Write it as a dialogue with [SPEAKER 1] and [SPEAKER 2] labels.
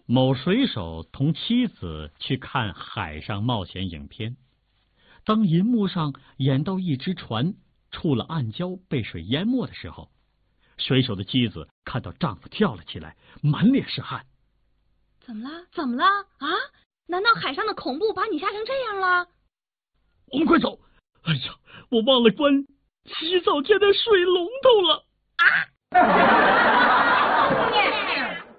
[SPEAKER 1] 某水手同妻子去看海上冒险影片，当银幕上演到一只船触了暗礁被水淹没的时候，水手的妻子看到丈夫跳了起来，满脸是汗。
[SPEAKER 2] 怎么了？怎么了？啊？难道海上的恐怖把你吓成这样了？
[SPEAKER 1] 我们快走！哎呀，我忘了关洗澡间的水龙头了啊！